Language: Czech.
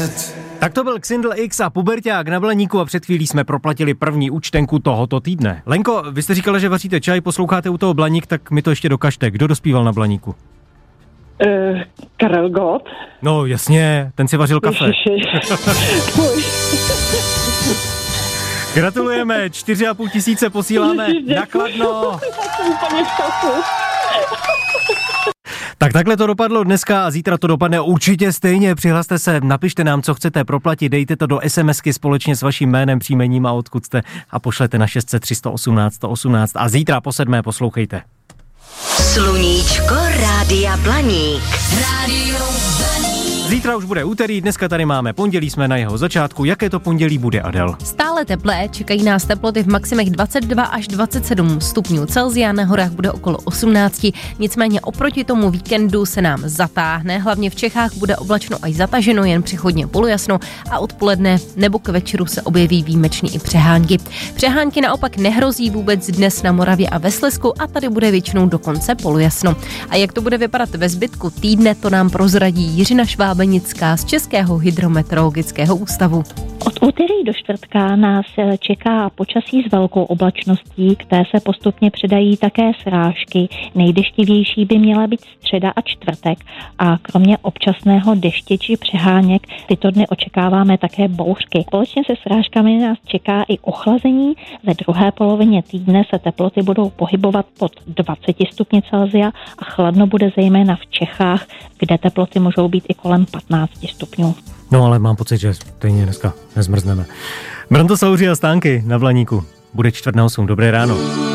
Tak to byl Xindl X a Puberťák na Blaníku a před chvílí jsme proplatili první účtenku tohoto týdne. Lenko, vy jste říkala, že vaříte čaj, posloucháte u toho Blaník, tak mi to ještě dokažte. Kdo dospíval na Blaníku? Karel Gott. No jasně, ten si vařil kafe. Gratulujeme, 4,5 tisíce posíláme na Kladno. Tak takhle to dopadlo dneska a zítra to dopadne určitě stejně. Přihlaste se, napište nám, co chcete proplatit, dejte to do SMSky společně s vaším jménem, příjmením a odkud jste a pošlete na 600 318 118 a zítra po 7 poslouchejte. Sluníčko Rádia Blaník. Rádio Blaník. Zítra už bude úterý, dneska tady máme pondělí, jsme na jeho začátku. Jaké to pondělí bude, Adel? Stále teplé, čekají nás teploty v maximech 22 až 27 stupňů Celsia, na horách bude okolo 18, nicméně oproti tomu víkendu se nám zatáhne, hlavně v Čechách bude oblačno až zataženo, jen přechodně polojasno a odpoledne nebo k večeru se objeví výjimečně i přehánky. Přehánky naopak nehrozí vůbec dnes na Moravě a ve Slezsku a tady bude většinou dokonce polojasno. A jak to bude vypadat ve zbytku týdne, to nám prozradí Jiřina Švábenická z Českého hydrometeorologického ústavu. Od úterý do čtvrtka nás čeká počasí s velkou oblačností, které se postupně přidají také srážky. Nejdeštivější by měla být středa a čtvrtek a kromě občasného deště či přeháněk tyto dny očekáváme také bouřky. Společně se srážkami nás čeká i ochlazení. Ve druhé polovině týdne se teploty budou pohybovat pod 20 stupni Celsia a chladno bude zejména v Čechách, kde teploty můžou být i kolem 15 stupňů. No ale mám pocit, že stejně dneska nezmrzneme. Brandosauři a stánky na Blaníku. Bude 7:45. Dobré ráno.